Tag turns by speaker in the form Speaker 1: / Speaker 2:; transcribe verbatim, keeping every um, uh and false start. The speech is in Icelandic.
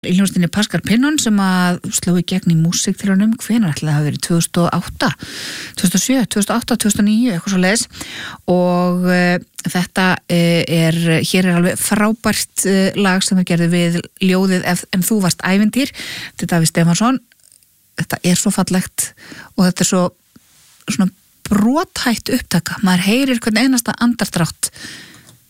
Speaker 1: Í hljómsveitinni Pascal Pinnon sem að sló í gegn í músíktilraunum, hvenær ætli það hafi verið tvö þúsund og átta, tvö þúsund og sjö, tvö þúsund og átta, tvö þúsund og níu, eitthvað svo leiðis og uh, þetta uh, er, hér er alveg frábært uh, lag sem er gerðið við ljóðið ef, en þú varst ævintýr, þetta er Davíð Stefánsson, þetta er svo fallegt og þetta er svo svona brothætt upptaka, maður heyrir hvern einasta andardrátt